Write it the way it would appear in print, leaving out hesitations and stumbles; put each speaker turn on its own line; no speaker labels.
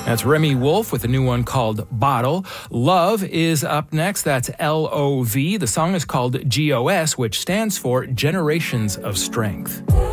That's Remy Wolf with a new one called Bottle. Love is up next. That's Love. The song is called GOS, which stands for Generations of Strength.